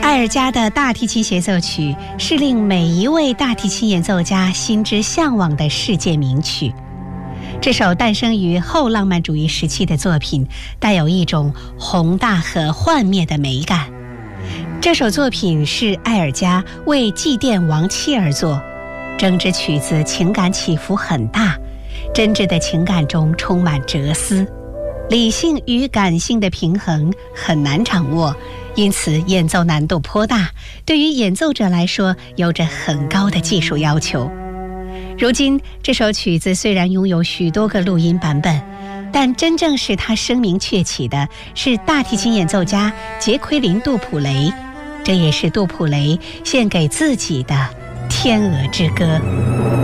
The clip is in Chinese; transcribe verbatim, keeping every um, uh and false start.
埃尔加的大提琴协奏曲是令每一位大提琴演奏家心之向往的世界名曲。这首诞生于后浪漫主义时期的作品，带有一种宏大和幻灭的美感。这首作品是埃尔加为祭奠亡妻而作，整支曲子情感起伏很大，真挚的情感中充满哲思，理性与感性的平衡很难掌握，因此演奏难度颇大，对于演奏者来说有着很高的技术要求。如今这首曲子虽然拥有许多个录音版本，但真正使它声名鹊起的是大提琴演奏家杰奎琳·杜普雷，这也是杜普雷献给自己的天鹅之歌。